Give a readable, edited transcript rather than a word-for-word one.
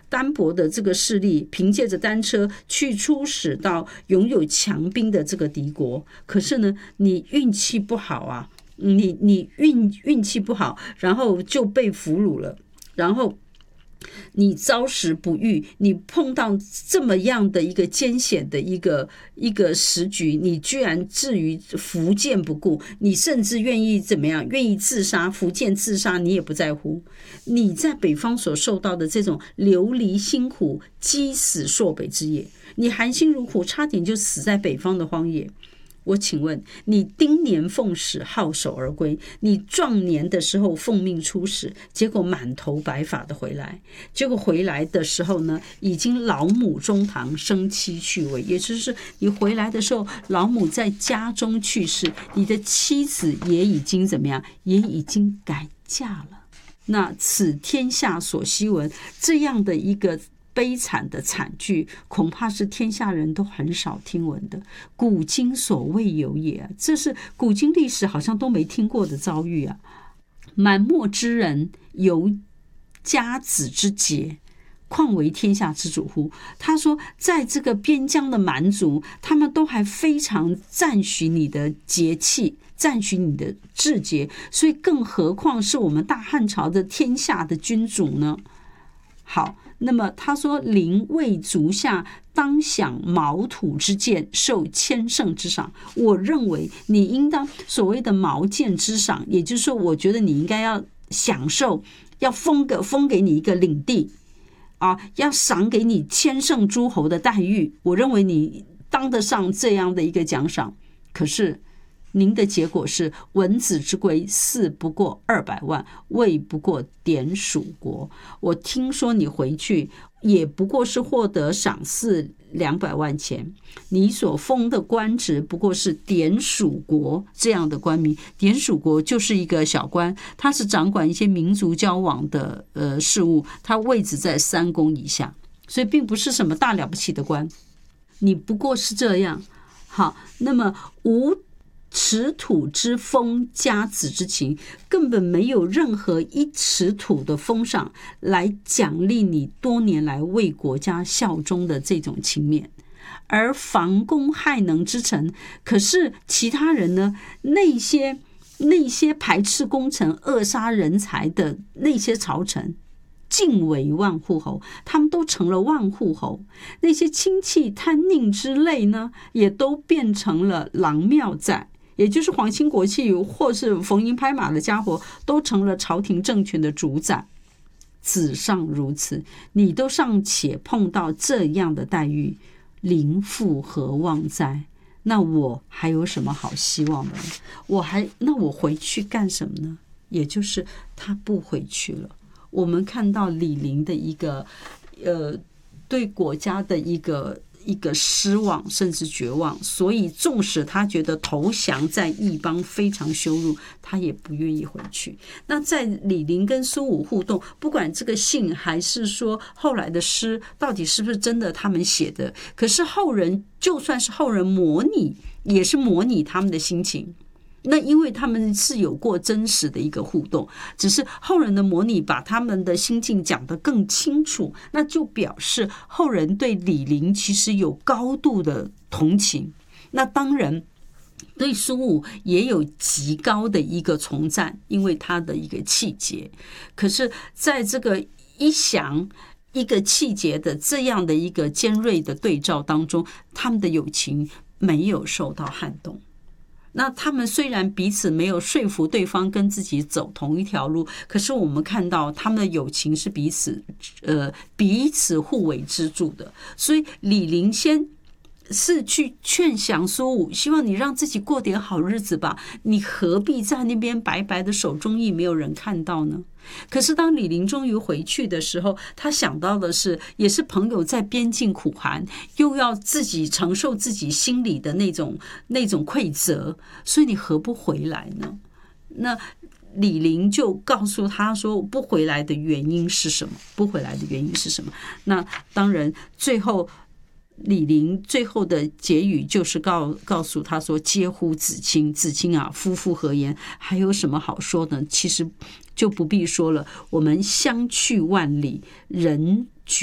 单薄的这个势力，凭借着单车去出使到拥有强兵的这个敌国。可是呢，你运气不好啊，你运气不好，然后就被俘虏了，然后你遭时不遇，你碰到这么样的一个艰险的一个时局，你居然至于福建不顾，你甚至愿意怎么样？愿意自杀，福建自杀你也不在乎。你在北方所受到的这种流离辛苦、饥死朔北之野，你含辛茹苦，差点就死在北方的荒野。我请问你，丁年奉使，皓首而归，你壮年的时候奉命出使，结果满头白发的回来，结果回来的时候呢，已经老母中堂，生妻去尾，也就是你回来的时候，老母在家中去世，你的妻子也已经怎么样，也已经改嫁了。那此天下所希闻，这样的一个悲惨的惨剧，恐怕是天下人都很少听闻的，古今所未有也。这是古今历史好像都没听过的遭遇啊！满漠之人犹家子之节，况为天下之主乎？他说，在这个边疆的蛮族，他们都还非常赞许你的节气，赞许你的志节，所以更何况是我们大汉朝的天下的君主呢？好，那么他说，临魏足下，当享毛土之剑，受千乘之赏。我认为你应当所谓的毛剑之赏，也就是说，我觉得你应该要享受，要封给你一个领地啊，要赏给你千乘诸侯的待遇。我认为你当得上这样的一个奖赏。可是您的结果是文子之规，驷不过200万，魏不过典属国。我听说你回去也不过是获得赏赐200万钱，你所封的官职不过是典属国这样的官名。典属国就是一个小官，他是掌管一些民族交往的事务，他位置在3公以下，所以并不是什么大了不起的官，你不过是这样。好，那么无尺土之封家子之情，根本没有任何1尺土的封赏来奖励你多年来为国家效忠的这种情面。而防公害能之臣，可是其他人呢？那些排斥功臣、扼杀人才的那些朝臣，尽为万户侯，他们都成了万户侯。那些亲戚贪佞之类呢，也都变成了郎庙在。也就是皇亲国戚或是逢迎拍马的家伙，都成了朝廷政权的主宰。子尚如此，你都尚且碰到这样的待遇，临父何望哉？那我还有什么好希望的呢？那我回去干什么呢？也就是他不回去了。我们看到李陵的一个对国家的一个失望甚至绝望，所以纵使他觉得投降在异邦非常羞辱，他也不愿意回去。那在李陵跟苏武互动，不管这个信还是说后来的诗到底是不是真的他们写的，可是后人就算是后人模拟，也是模拟他们的心情。那因为他们是有过真实的一个互动，只是后人的模拟把他们的心境讲得更清楚，那就表示后人对李陵其实有高度的同情。那当然对苏武也有极高的一个崇赞，因为他的一个气节。可是在这个一降一个气节的这样的一个尖锐的对照当中，他们的友情没有受到撼动。那他们虽然彼此没有说服对方跟自己走同一条路，可是我们看到他们的友情是彼此互为支柱的。所以李陵先是去劝降苏武，希望你让自己过点好日子吧，你何必在那边白白的手中艺没有人看到呢？可是当李陵终于回去的时候，他想到的是，也是朋友在边境苦寒，又要自己承受自己心里的那种愧责，所以你何不回来呢？那李陵就告诉他说，不回来的原因是什么？那当然最后李陵最后的结语就是告诉他说，嗟乎子卿，子卿啊，夫妇何言？还有什么好说呢？其实就不必说了，我们相去万里，人